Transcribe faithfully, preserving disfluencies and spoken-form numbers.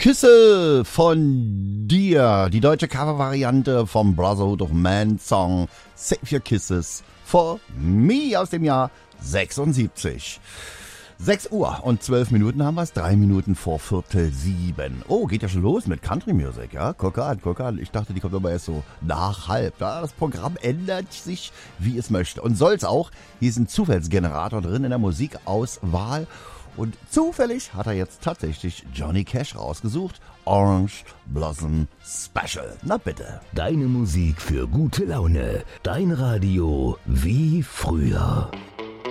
Küsse von dir, die deutsche Covervariante vom Brotherhood of Man Song Save Your Kisses for Me aus dem Jahr sechsundsiebzig. sechs Uhr und zwölf Minuten haben wir es, drei Minuten vor Viertel sieben. Oh, geht ja schon los mit Country Music, ja? Guck an, guck an. Ich dachte, die kommt aber erst so nach halb. Ja? Das Programm ändert sich, wie es möchte. Und soll's auch. Hier ist ein Zufallsgenerator drin in der Musikauswahl. Und zufällig hat er jetzt tatsächlich Johnny Cash rausgesucht. Orange Blossom Special. Na bitte. Deine Musik für gute Laune. Dein Radio wie früher.